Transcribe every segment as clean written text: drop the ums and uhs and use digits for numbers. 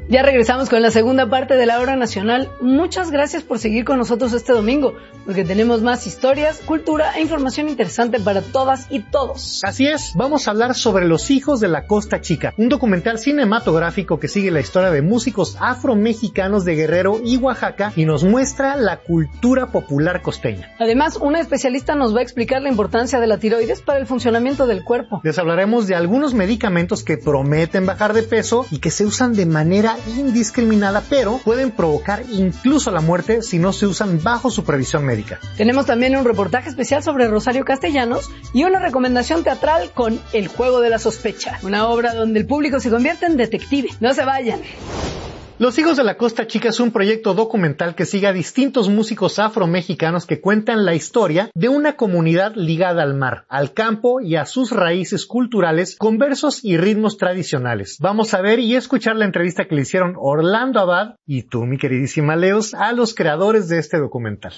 Ya regresamos con la segunda parte de la Hora Nacional. Muchas gracias por seguir con nosotros este domingo, porque tenemos más historias, cultura e información interesante para todas y todos. Así es, vamos a hablar sobre Los Hijos de la Costa Chica, un documental cinematográfico que sigue la historia de músicos afromexicanos de Guerrero y Oaxaca y nos muestra la cultura popular costeña. Además, una especialista nos va a explicar la importancia de la tiroides para el funcionamiento del cuerpo. Les hablaremos de algunos medicamentos que prometen bajar de peso y que se usan de manera indiscriminada, pero pueden provocar incluso la muerte si no se usan bajo supervisión médica. Tenemos también un reportaje especial sobre Rosario Castellanos y una recomendación teatral con El Juego de la Sospecha, una obra donde el público se convierte en detective. No se vayan. Los Hijos de la Costa Chica es un proyecto documental que sigue a distintos músicos afromexicanos que cuentan la historia de una comunidad ligada al mar, al campo y a sus raíces culturales con versos y ritmos tradicionales. Vamos a ver y escuchar la entrevista que le hicieron Orlando Abad y tú, mi queridísima Leos, a los creadores de este documental.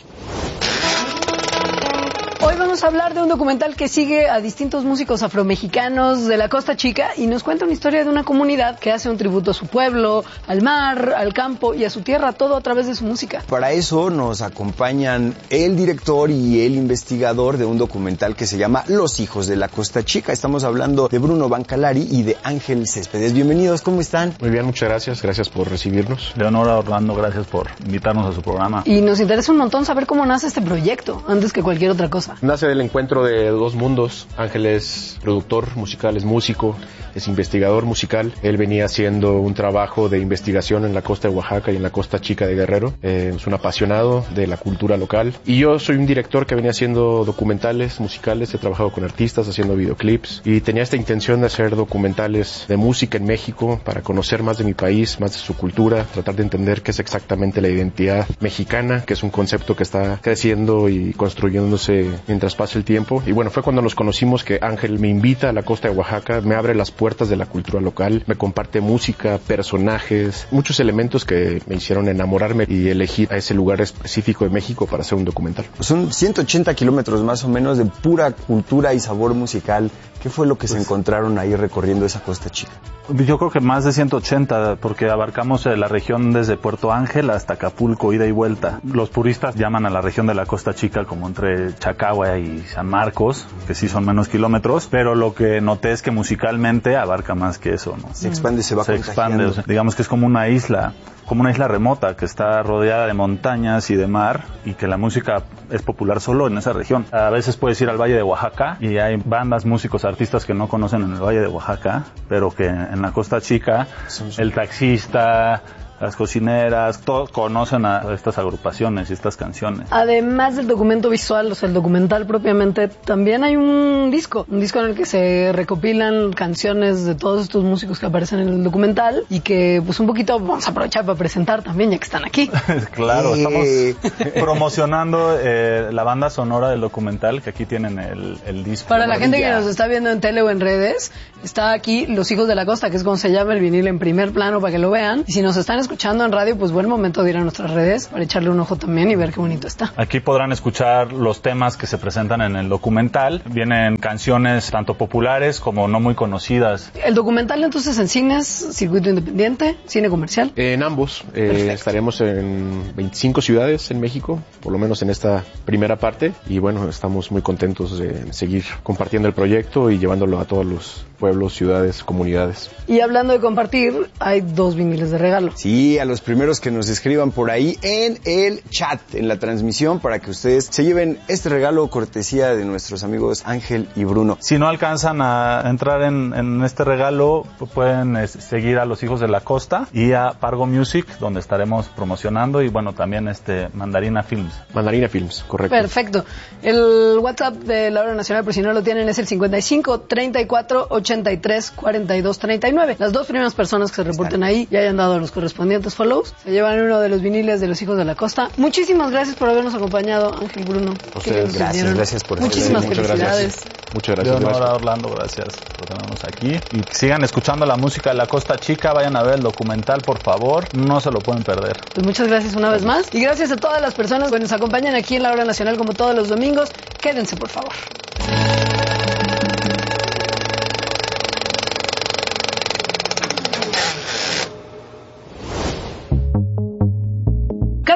Hoy vamos a hablar de un documental que sigue a distintos músicos afromexicanos de la Costa Chica y nos cuenta una historia de una comunidad que hace un tributo a su pueblo, al mar, al campo y a su tierra, todo a través de su música. Para eso nos acompañan el director y el investigador de un documental que se llama Los Hijos de la Costa Chica. Estamos hablando de Bruno Bancalari y de Ángel Céspedes. Bienvenidos, ¿cómo están? Muy bien, muchas gracias. Gracias por recibirnos. Leonora, Orlando, gracias por invitarnos a su programa. Y nos interesa un montón saber cómo nace este proyecto, antes que cualquier otra cosa. Nace del encuentro de dos mundos. Ángel es productor musical, es músico, es investigador musical. Él venía haciendo un trabajo de investigación en la costa de Oaxaca y en la Costa Chica de Guerrero. Es un apasionado de la cultura local. Y yo soy un director que venía haciendo documentales musicales. He trabajado con artistas haciendo videoclips y tenía esta intención de hacer documentales de música en México para conocer más de mi país, más de su cultura, tratar de entender qué es exactamente la identidad mexicana, que es un concepto que está creciendo y construyéndose mientras pasa el tiempo. Y bueno, fue cuando nos conocimos que Ángel me invita a la costa de Oaxaca, me abre las puertas de la cultura local, me comparte música, personajes, muchos elementos que me hicieron enamorarme y elegir a ese lugar específico de México para hacer un documental. Son 180 kilómetros más o menos de pura cultura y sabor musical. ¿Qué fue lo que se encontraron ahí recorriendo esa Costa Chica? Yo creo que más de 180, porque abarcamos la región desde Puerto Ángel hasta Acapulco, ida y vuelta. Los puristas llaman a la región de la Costa Chica como entre Chacagua y San Marcos, que sí son menos kilómetros, pero lo que noté es que musicalmente abarca más que eso, ¿no? Se expande, se va contagiando. expande, o sea, digamos que es como una isla remota que está rodeada de montañas y de mar y que la música es popular solo en esa región. A veces puedes ir al Valle de Oaxaca y hay bandas, músicos, artistas que no conocen en el Valle de Oaxaca, pero que en la Costa Chica el taxista, las cocineras, todos conocen a estas agrupaciones y estas canciones. Además del documento visual, o sea, el documental propiamente, también hay un disco en el que se recopilan canciones de todos estos músicos que aparecen en el documental y que pues un poquito vamos a aprovechar para presentar también, ya que están aquí. Claro, estamos promocionando la banda sonora del documental, que aquí tienen el disco. Para la gente que nos está viendo en tele o en redes, está aquí Los Hijos de la Costa, que es como se llama el vinil en primer plano para que lo vean. Y si nos están escuchando en radio, pues buen momento de ir a nuestras redes para echarle un ojo también y ver qué bonito está. Aquí podrán escuchar los temas que se presentan en el documental. Vienen canciones tanto populares como no muy conocidas. El documental entonces en cines, circuito independiente, cine comercial. En ambos. Estaremos en 25 ciudades en México, por lo menos en esta primera parte. Y bueno, estamos muy contentos de seguir compartiendo el proyecto y llevándolo a todos los pueblos, ciudades, comunidades. Y hablando de compartir, hay 2 viniles de regalo. Sí, a los primeros que nos escriban por ahí en el chat, en la transmisión, para que ustedes se lleven este regalo cortesía de nuestros amigos Ángel y Bruno. Si no alcanzan a entrar en este regalo, pueden seguir a Los Hijos de la Costa y a Pargo Music, donde estaremos promocionando, y bueno, también Mandarina Films. Mandarina Films, correcto. Perfecto. El WhatsApp de la Hora Nacional, por si no lo tienen, es el 55 34 83 42 39. Las 2 primeras personas que se reporten ahí y hayan dado los correspondientes follows se llevan uno de los viniles de Los Hijos de la Costa. Muchísimas gracias por habernos acompañado, Ángel, Bruno. Gracias por muchísimas felicidades. Muchas gracias. Leonora, Orlando, gracias por tenernos aquí. Y sigan escuchando la música de la Costa Chica, vayan a ver el documental, por favor, no se lo pueden perder. Pues muchas gracias una vez más y gracias a todas las personas que nos acompañan aquí en la Hora Nacional como todos los domingos. Quédense, por favor.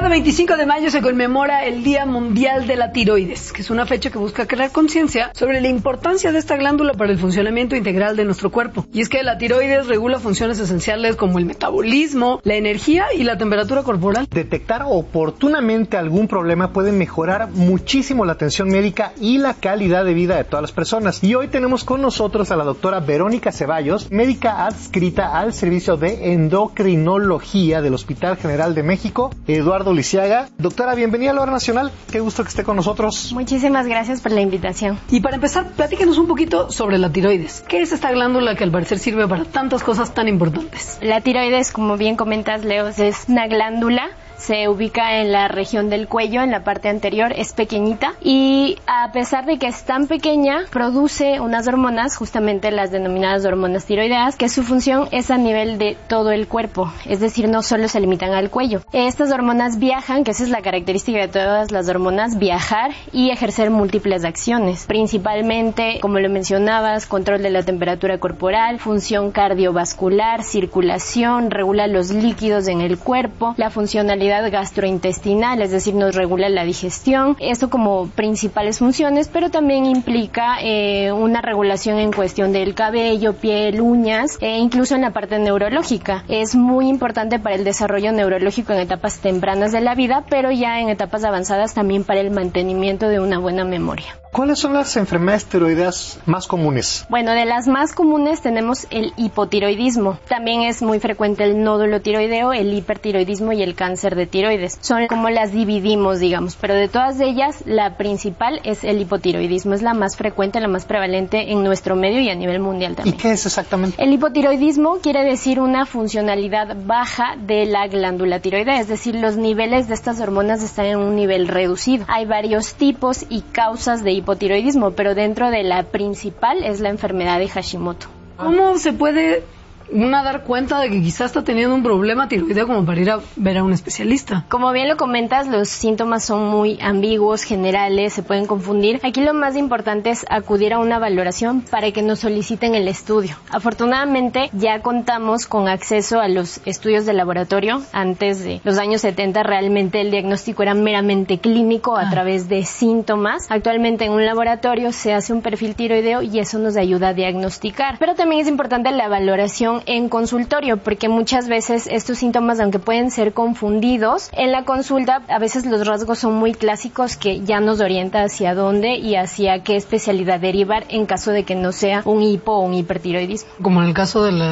Cada 25 de mayo se conmemora el Día Mundial de la Tiroides, que es una fecha que busca crear conciencia sobre la importancia de esta glándula para el funcionamiento integral de nuestro cuerpo. Y es que la tiroides regula funciones esenciales como el metabolismo, la energía y la temperatura corporal. Detectar oportunamente algún problema puede mejorar muchísimo la atención médica y la calidad de vida de todas las personas. Y hoy tenemos con nosotros a la doctora Verónica Ceballos, médica adscrita al Servicio de Endocrinología del Hospital General de México, Eduardo Lisiaga. Doctora, bienvenida a la Hora Nacional. Qué gusto que esté con nosotros. Muchísimas gracias por la invitación. Y para empezar, platícanos un poquito sobre la tiroides. ¿Qué es esta glándula que al parecer sirve para tantas cosas tan importantes? La tiroides, como bien comentas, Leo, es una glándula. Se ubica en la región del cuello, en la parte anterior, es pequeñita y a pesar de que es tan pequeña, produce unas hormonas, justamente las denominadas hormonas tiroideas, que su función es a nivel de todo el cuerpo, es decir, no solo se limitan al cuello. Estas hormonas viajan, que esa es la característica de todas las hormonas, viajar y ejercer múltiples acciones, principalmente, como lo mencionabas, control de la temperatura corporal, función cardiovascular, circulación, regula los líquidos en el cuerpo, la funcionalidad gastrointestinal, es decir, nos regula la digestión. Esto como principales funciones, pero también implica una regulación en cuestión del cabello, piel, uñas, e incluso en la parte neurológica. Es muy importante para el desarrollo neurológico en etapas tempranas de la vida, pero ya en etapas avanzadas también para el mantenimiento de una buena memoria. ¿Cuáles son las enfermedades tiroideas más comunes? Bueno, de las más comunes tenemos el hipotiroidismo. También es muy frecuente el nódulo tiroideo, el hipertiroidismo y el cáncer de tiroides. Son como las dividimos, digamos, pero de todas ellas, la principal es el hipotiroidismo. Es la más frecuente, la más prevalente en nuestro medio y a nivel mundial también. ¿Y qué es exactamente? El hipotiroidismo quiere decir una funcionalidad baja de la glándula tiroidea, es decir, los niveles de estas hormonas están en un nivel reducido. Hay varios tipos y causas de hipotiroidismo, pero dentro de la principal es la enfermedad de Hashimoto. ¿Cómo se puede dar cuenta de que quizás está teniendo un problema tiroideo como para ir a ver a un especialista? Como bien lo comentas, los síntomas son muy ambiguos, generales, se pueden confundir. Aquí lo más importante es acudir a una valoración para que nos soliciten el estudio. Afortunadamente ya contamos con acceso a los estudios de laboratorio. Antes de los años 70 realmente el diagnóstico era meramente clínico a través de síntomas. Actualmente en un laboratorio se hace un perfil tiroideo y eso nos ayuda a diagnosticar. Pero también es importante la valoración en consultorio, porque muchas veces estos síntomas, aunque pueden ser confundidos, en la consulta a veces los rasgos son muy clásicos que ya nos orienta hacia dónde y hacia qué especialidad derivar en caso de que no sea un hipo o un hipertiroidismo. Como en el caso del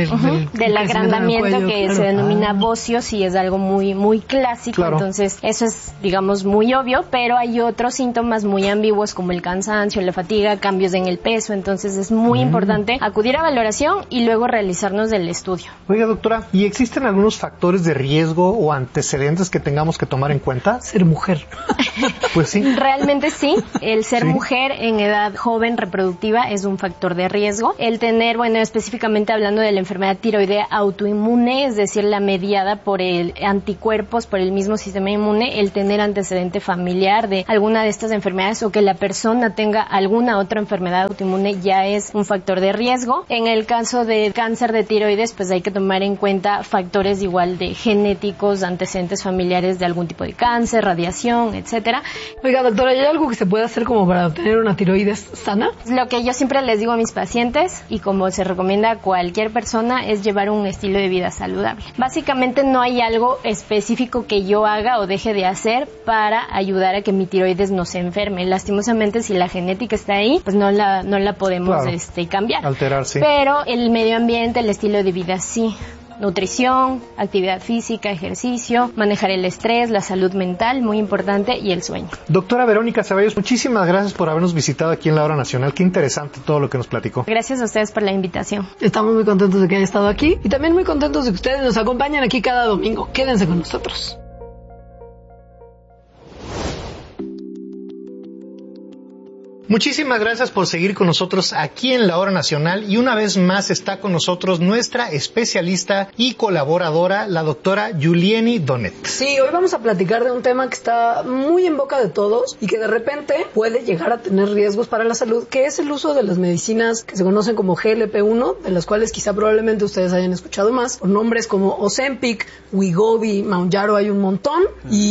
agrandamiento que se denomina bocio, sí es algo muy, muy clásico, claro. Entonces eso es, digamos, muy obvio, pero hay otros síntomas muy ambiguos como el cansancio, la fatiga, cambios en el peso, entonces es muy importante acudir a valoración y luego realizarnos del estudio. Oiga, doctora, ¿y existen algunos factores de riesgo o antecedentes que tengamos que tomar en cuenta? Ser mujer. Pues sí. Realmente sí. El ser mujer en edad joven reproductiva es un factor de riesgo. El tener, bueno, específicamente hablando de la enfermedad tiroidea autoinmune, es decir, la mediada por el anticuerpos, por el mismo sistema inmune, el tener antecedente familiar de alguna de estas enfermedades o que la persona tenga alguna otra enfermedad autoinmune ya es un factor de riesgo. En el caso de cáncer de tiroides, pues hay que tomar en cuenta factores igual de genéticos, antecedentes familiares de algún tipo de cáncer, radiación, etcétera. Oiga, doctora, ¿hay algo que se puede hacer como para obtener una tiroides sana? Lo que yo siempre les digo a mis pacientes, y como se recomienda a cualquier persona, es llevar un estilo de vida saludable. Básicamente no hay algo específico que yo haga o deje de hacer para ayudar a que mi tiroides no se enferme. Lastimosamente, si la genética está ahí, pues no la podemos cambiar. Alterar, sí. Pero el medio ambiente, el estilo de vida sí. Nutrición, actividad física, ejercicio, manejar el estrés, la salud mental, muy importante, y el sueño. Doctora Verónica Ceballos, muchísimas gracias por habernos visitado aquí en la Hora Nacional. Qué interesante todo lo que nos platicó. Gracias a ustedes por la invitación. Estamos muy contentos de que haya estado aquí y también muy contentos de que ustedes nos acompañen aquí cada domingo. Quédense con nosotros. Muchísimas gracias por seguir con nosotros aquí en La Hora Nacional, y una vez más está con nosotros nuestra especialista y colaboradora, la doctora Julieni Donet. Sí, hoy vamos a platicar de un tema que está muy en boca de todos y que de repente puede llegar a tener riesgos para la salud, que es el uso de las medicinas que se conocen como GLP-1, de las cuales quizá probablemente ustedes hayan escuchado más, por nombres como Ozempic, Wegovy, Mounjaro, hay un montón,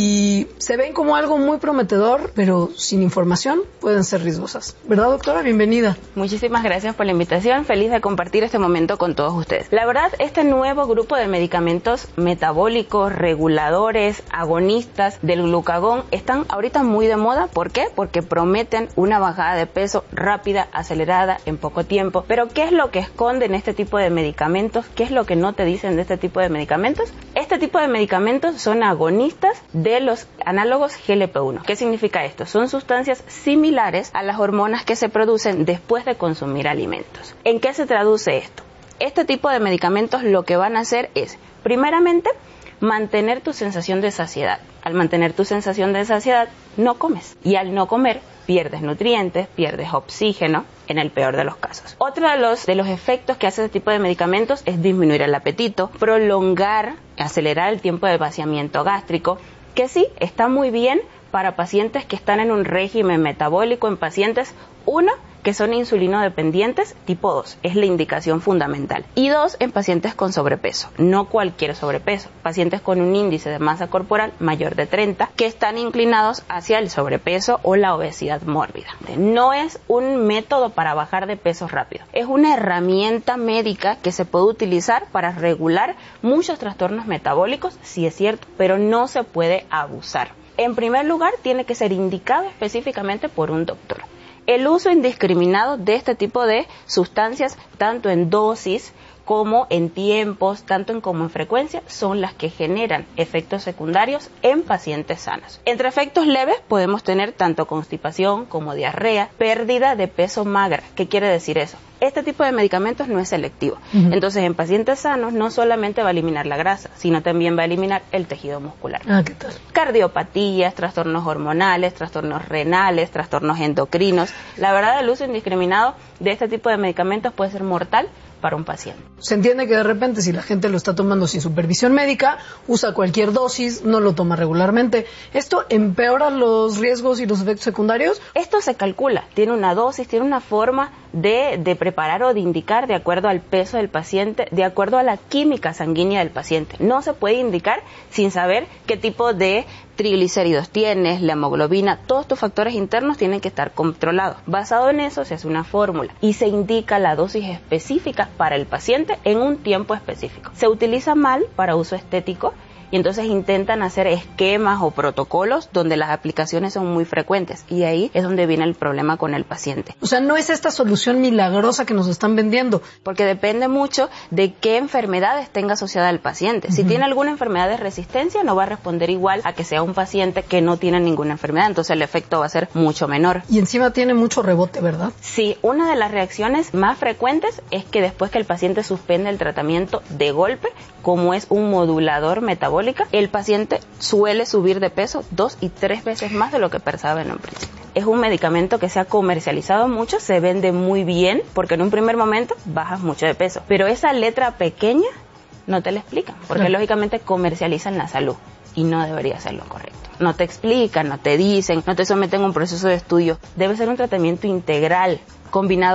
y se ven como algo muy prometedor, pero sin información pueden ser riesgosas. ¿Verdad, doctora? Bienvenida. Muchísimas gracias por la invitación. Feliz de compartir este momento con todos ustedes. La verdad, este nuevo grupo de medicamentos metabólicos, reguladores, agonistas del glucagón están ahorita muy de moda. ¿Por qué? Porque prometen una bajada de peso rápida, acelerada, en poco tiempo. Pero ¿qué es lo que esconden este tipo de medicamentos? ¿Qué es lo que no te dicen de este tipo de medicamentos? Este tipo de medicamentos son agonistas de los análogos GLP-1. ¿Qué significa esto? Son sustancias similares a las hormonas que se producen después de consumir alimentos. ¿En qué se traduce esto? Este tipo de medicamentos lo que van a hacer es, primeramente, mantener tu sensación de saciedad. Al mantener tu sensación de saciedad, no comes. Y al no comer, pierdes nutrientes, pierdes oxígeno, en el peor de los casos. Otro de los efectos que hace este tipo de medicamentos es disminuir el apetito, prolongar, acelerar el tiempo de vaciamiento gástrico, que sí, está muy bien para pacientes que están en un régimen metabólico, en pacientes, 1, que son insulinodependientes, tipo 2, es la indicación fundamental. Y 2, en pacientes con sobrepeso, no cualquier sobrepeso, pacientes con un índice de masa corporal mayor de 30, que están inclinados hacia el sobrepeso o la obesidad mórbida. No es un método para bajar de peso rápido, es una herramienta médica que se puede utilizar para regular muchos trastornos metabólicos, sí es cierto, pero no se puede abusar. En primer lugar, tiene que ser indicado específicamente por un doctor. El uso indiscriminado de este tipo de sustancias, tanto en dosis como en tiempos, tanto como en frecuencia, son las que generan efectos secundarios en pacientes sanos. Entre efectos leves podemos tener tanto constipación como diarrea, pérdida de peso magra. ¿Qué quiere decir eso? Este tipo de medicamentos no es selectivo. Entonces, en pacientes sanos no solamente va a eliminar la grasa, sino también va a eliminar el tejido muscular. ¿Qué tal? Cardiopatías, trastornos hormonales, trastornos renales, trastornos endocrinos. La verdad, el uso indiscriminado de este tipo de medicamentos puede ser mortal para un paciente. Se entiende que de repente, si la gente lo está tomando sin supervisión médica, usa cualquier dosis, no lo toma regularmente. ¿Esto empeora los riesgos y los efectos secundarios? Esto se calcula, tiene una dosis, tiene una forma de preparar o de indicar de acuerdo al peso del paciente, de acuerdo a la química sanguínea del paciente. No se puede indicar sin saber qué tipo de triglicéridos tienes, la hemoglobina, todos tus factores internos tienen que estar controlados. Basado en eso se hace una fórmula y se indica la dosis específica para el paciente en un tiempo específico. Se utiliza mal para uso estético y entonces intentan hacer esquemas o protocolos donde las aplicaciones son muy frecuentes y ahí es donde viene el problema con el paciente. O sea, no es esta solución milagrosa que nos están vendiendo. Porque depende mucho de qué enfermedades tenga asociada el paciente. Si tiene alguna enfermedad de resistencia, no va a responder igual a que sea un paciente que no tiene ninguna enfermedad, entonces el efecto va a ser mucho menor. Y encima tiene mucho rebote, ¿verdad? Sí, una de las reacciones más frecuentes es que después que el paciente suspende el tratamiento de golpe, como es un modulador metabólico, el paciente suele subir de peso 2 y 3 veces más de lo que pensaba en un principio. Es un medicamento que se ha comercializado mucho, se vende muy bien, porque en un primer momento bajas mucho de peso. Pero esa letra pequeña no te la explican, porque lógicamente comercializan la salud y no debería ser lo correcto. No te explican, no te dicen, no te someten a un proceso de estudio. Debe ser un tratamiento integral, combinado